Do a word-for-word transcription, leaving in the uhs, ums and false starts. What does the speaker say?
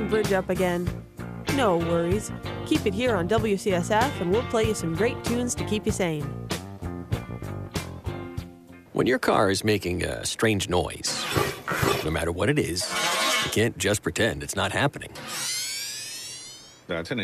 bridge up again. No worries. Keep it here on W C S F and we'll play you some great tunes to keep you sane. When your car is making a strange noise, no matter what it is, you can't just pretend it's not happening. That's an